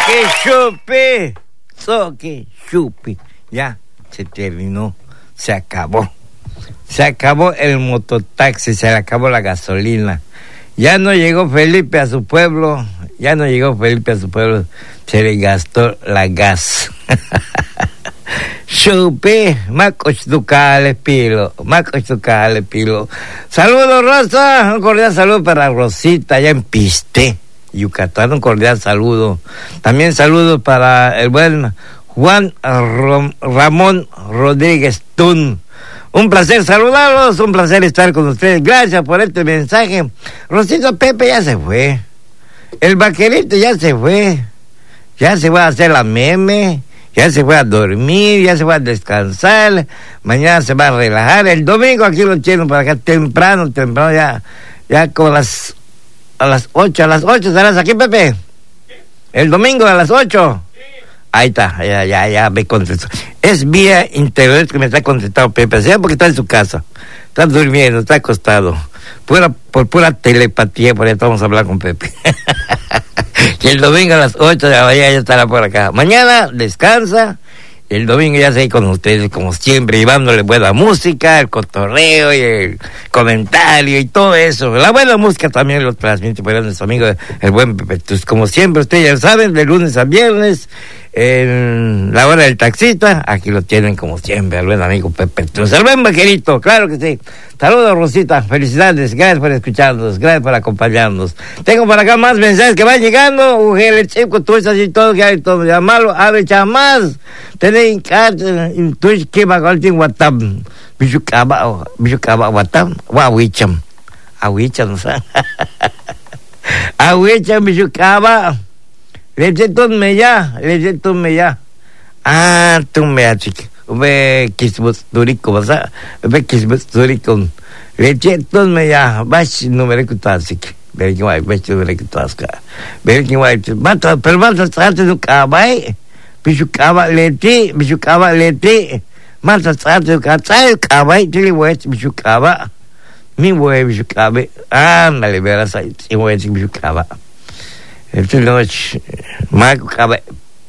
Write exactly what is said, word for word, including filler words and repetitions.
que chupe, soque, chupe. Ya, se terminó, se acabó. Se acabó el mototaxi, se le acabó la gasolina. Ya no llegó Felipe a su pueblo, ya no llegó Felipe a su pueblo, se le gastó la gas. Chupe, macochucale pilo, macochucale pilo. Saludos, Rosa, un cordial saludo para Rosita, allá en Piste, Yucatán, un cordial saludo. También saludos para el buen Juan Rom- Ramón Rodríguez Tun. Un placer saludarlos, un placer estar con ustedes. Gracias por este mensaje. Rosito Pepe ya se fue. El vaquerito ya se fue. Ya se fue a hacer la meme. Ya se fue a dormir, ya se fue a descansar. Mañana se va a relajar. El domingo aquí lo tienen para acá temprano, temprano ya. Ya con las... A las ocho, a las ocho estarás aquí, Pepe. El domingo a las ocho. Ahí está, ya, ya, ya me contestó. Es vía internet que me está contestando Pepe, sea porque está en su casa. Está durmiendo, está acostado. Pura, por pura telepatía, por eso vamos a hablar con Pepe. Y el domingo a las ocho de la mañana ya estará por acá. Mañana descansa. El domingo ya sé con ustedes, como siempre, llevándole buena música, el cotorreo y el comentario y todo eso. La buena música también lo transmite por nuestro amigo, el buen Pepe. Entonces, como siempre, ustedes ya saben, de lunes a viernes, en la hora del taxista, aquí lo tienen como siempre, el buen amigo Pepe. Entonces, el buen vaquerito, claro que sí. Saludos, Rosita, felicidades, gracias por escucharnos, gracias por acompañarnos. Tengo por acá más mensajes que van llegando, mujeres, chicos, tú estás y todo, que hay todo, llamarlo, abre más. Tenéis que Twitch que va con el WhatsApp. Bishukaba, Bishukaba WhatsApp, Wawicham. Awicham, ¿sabes? Awicham, Bishukaba. Leche me ya, leche me ya. Ah, tú me has chica. Ve kisbus durico, ¿verdad? Ve kisbus durico. Leche me ya, vas número que estás así. Ve que va, ves número que estás acá. Ve que va, mata, pero mata, trate de cabai. Bishukaba leti, bishukaba leti. Mata, trate de cabai, cabai, te le voy a decir bishukaba. Mi voy a bishukaba. Ándale, verás ahí, te voy a decir bishukaba. Esta noche, Marco Cabe,